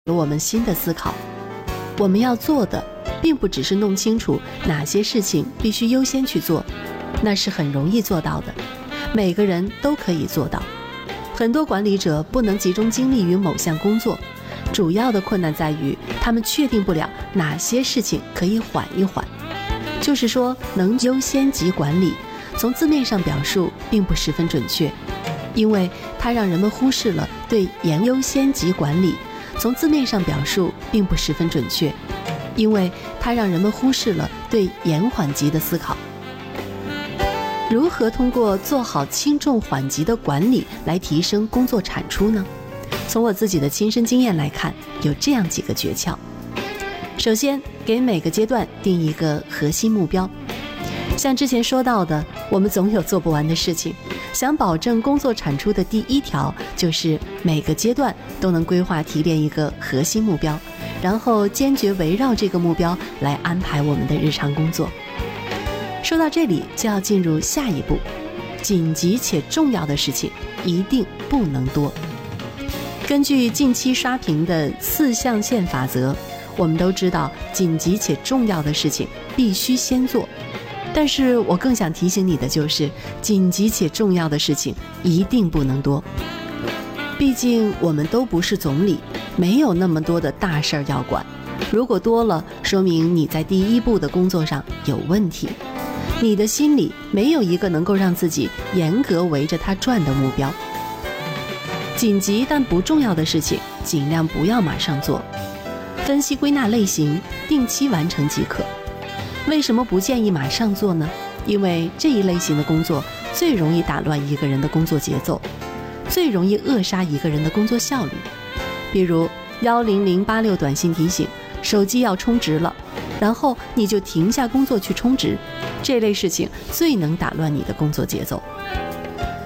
了我们新的思考。我们要做的并不只是弄清楚哪些事情必须优先去做，那是很容易做到的，每个人都可以做到。很多管理者不能集中精力于某项工作，主要的困难在于他们确定不了哪些事情可以缓一缓。就是说，能优先级管理从字面上表述并不十分准确，因为它让人们忽视了对优先级管理从字面上表述并不十分准确，因为它让人们忽视了对延缓级的思考。如何通过做好轻重缓急的管理来提升工作产出呢？从我自己的亲身经验来看，有这样几个诀窍。首先，给每个阶段定一个核心目标。像之前说到的，我们总有做不完的事情，想保证工作产出的第一条就是每个阶段都能规划提炼一个核心目标，然后坚决围绕这个目标来安排我们的日常工作。说到这里，就要进入下一步，紧急且重要的事情一定不能多。根据近期刷屏的4象限法则，我们都知道紧急且重要的事情必须先做，但是我更想提醒你的就是，紧急且重要的事情一定不能多。毕竟我们都不是总理，没有那么多的大事儿要管，如果多了，说明你在第一步的工作上有问题，你的心里没有一个能够让自己严格围着它转的目标。紧急但不重要的事情尽量不要马上做，分析归纳类型，定期完成即可。为什么不建议马上做呢？因为这一类型的工作最容易打乱一个人的工作节奏，最容易扼杀一个人的工作效率。比如10086短信提醒手机要充值了，然后你就停下工作去充值，这类事情最能打乱你的工作节奏。